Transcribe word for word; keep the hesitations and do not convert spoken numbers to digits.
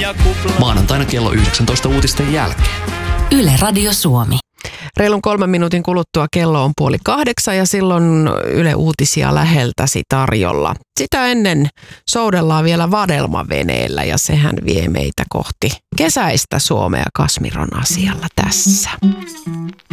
Maanantaina kello yhdeksäntoista uutisten jälkeen. Yle Radio Suomi. Reilun kolmen minuutin kuluttua kello on puoli kahdeksan ja silloin Yle Uutisia läheltäsi tarjolla. Sitä ennen soudellaan vielä vadelmaveneellä ja sehän vie meitä kohti kesäistä Suomea Kasmiron asialla tässä.